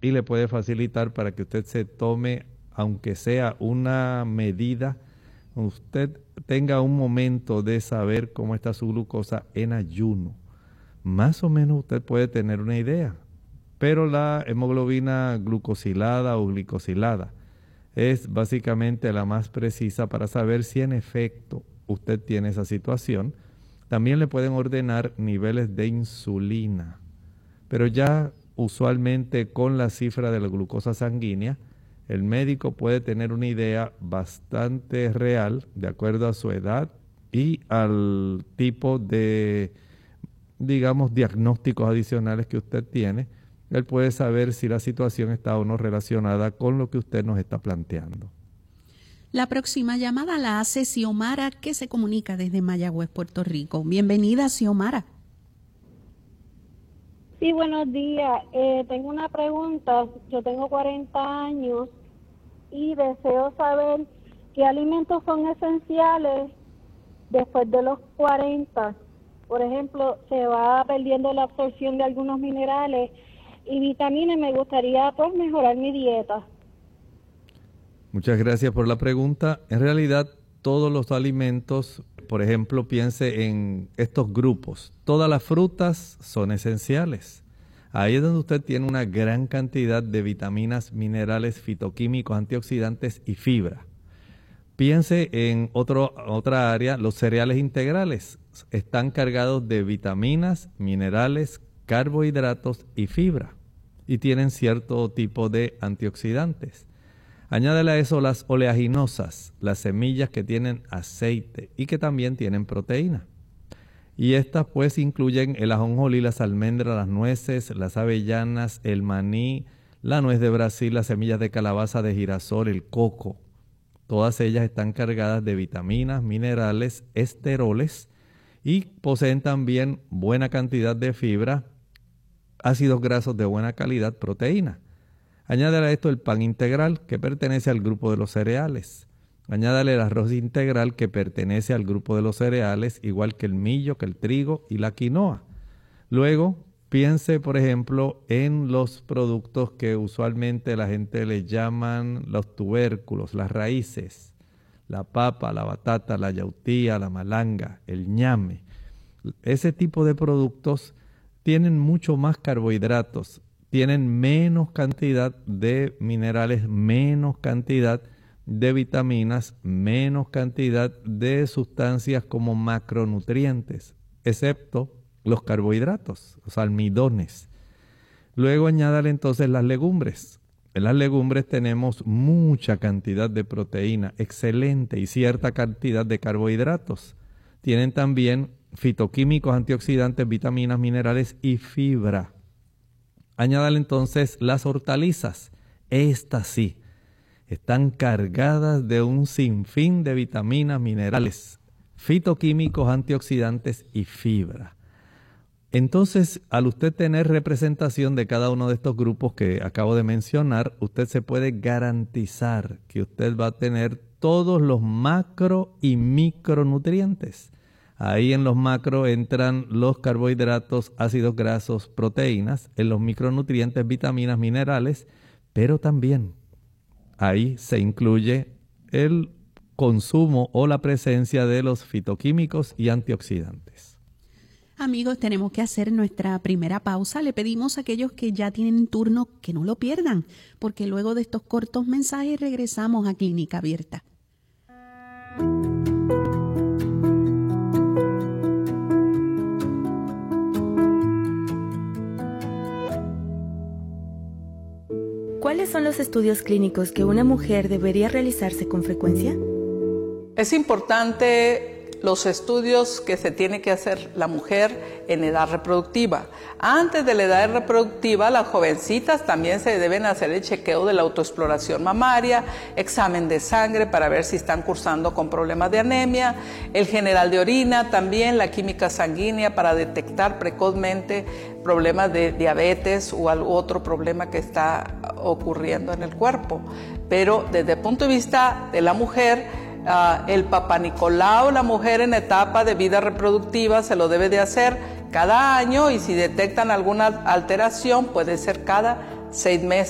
y le puede facilitar para que usted se tome, aunque sea una medida, usted tenga un momento de saber cómo está su glucosa en ayuno. Más o menos usted puede tener una idea, pero la hemoglobina glucosilada o glicosilada es básicamente la más precisa para saber si en efecto usted tiene esa situación. También le pueden ordenar niveles de insulina, pero ya usualmente con la cifra de la glucosa sanguínea, el médico puede tener una idea bastante real de acuerdo a su edad y al tipo de, digamos, diagnósticos adicionales que usted tiene. Él puede saber si la situación está o no relacionada con lo que usted nos está planteando. La próxima llamada la hace Xiomara, que se comunica desde Mayagüez, Puerto Rico. Bienvenida, Xiomara. Sí, buenos días. Tengo una pregunta. Yo tengo 40 años y deseo saber qué alimentos son esenciales después de los 40. Por ejemplo, se va perdiendo la absorción de algunos minerales y vitaminas. Me gustaría pues mejorar mi dieta. Muchas gracias por la pregunta. En realidad, todos los alimentos, por ejemplo, piense en estos grupos. Todas las frutas son esenciales. Ahí es donde usted tiene una gran cantidad de vitaminas, minerales, fitoquímicos, antioxidantes y fibra. Piense en otra área, los cereales integrales. Están cargados de vitaminas, minerales, carbohidratos y fibra. Y tienen cierto tipo de antioxidantes. Añádele a eso las oleaginosas, las semillas que tienen aceite y que también tienen proteína. Y estas pues incluyen el ajonjolí, las almendras, las nueces, las avellanas, el maní, la nuez de Brasil, las semillas de calabaza, de girasol, el coco. Todas ellas están cargadas de vitaminas, minerales, esteroles y poseen también buena cantidad de fibra, ácidos grasos de buena calidad, proteína. Añádale a esto el pan integral, que pertenece al grupo de los cereales. Añádale el arroz integral, que pertenece al grupo de los cereales, igual que el millo, que el trigo y la quinoa. Luego, piense, por ejemplo, en los productos que usualmente la gente le llaman los tubérculos, las raíces, la papa, la batata, la yautía, la malanga, el ñame. Ese tipo de productos tienen mucho más carbohidratos, tienen menos cantidad de minerales, menos cantidad de vitaminas, menos cantidad de sustancias como macronutrientes, excepto los carbohidratos, los almidones. Luego añádale entonces las legumbres. En las legumbres tenemos mucha cantidad de proteína, excelente, y cierta cantidad de carbohidratos. Tienen también fitoquímicos, antioxidantes, vitaminas, minerales y fibra. Añádale entonces las hortalizas. Estas sí, están cargadas de un sinfín de vitaminas, minerales, fitoquímicos, antioxidantes y fibra. Entonces, al usted tener representación de cada uno de estos grupos que acabo de mencionar, usted se puede garantizar que usted va a tener todos los macro y micronutrientes. Ahí en los macro entran los carbohidratos, ácidos grasos, proteínas, en los micronutrientes, vitaminas, minerales, pero también ahí se incluye el consumo o la presencia de los fitoquímicos y antioxidantes. Amigos, tenemos que hacer nuestra primera pausa. Le pedimos a aquellos que ya tienen turno que no lo pierdan, porque luego de estos cortos mensajes regresamos a Clínica Abierta. ¿Cuáles son los estudios clínicos que una mujer debería realizarse con frecuencia? Es importante los estudios que se tiene que hacer la mujer en edad reproductiva. Antes de la edad reproductiva, las jovencitas también se deben hacer el chequeo de la autoexploración mamaria, examen de sangre para ver si están cursando con problemas de anemia, el general de orina, también la química sanguínea para detectar precozmente problemas de diabetes u otro problema que está ocurriendo en el cuerpo. Pero desde el punto de vista de la mujer, el Papá Nicolau, la mujer en etapa de vida reproductiva, se lo debe de hacer cada año, y si detectan alguna alteración puede ser cada 6 meses.